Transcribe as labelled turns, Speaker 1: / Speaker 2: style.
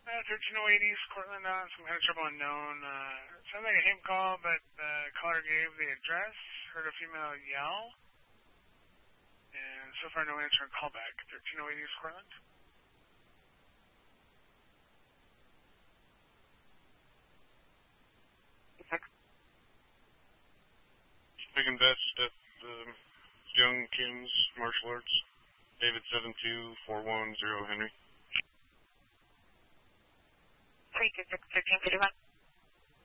Speaker 1: 1308 East Cortland, some kind of trouble unknown. Sounds like a him call, but the caller gave the address. Heard a female yell. And so far, no answer on callback. 1308 East Cortland.
Speaker 2: Speaking best at Young Kim's Martial Arts. David 72410 Henry.
Speaker 3: 326 1351.